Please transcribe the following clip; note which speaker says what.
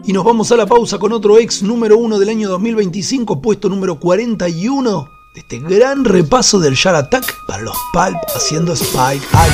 Speaker 1: Y nos vamos a la pausa con otro ex número 1 del año 2025, puesto número 41 de este gran repaso del Shark Attack para los Pulp haciendo Spike Eye.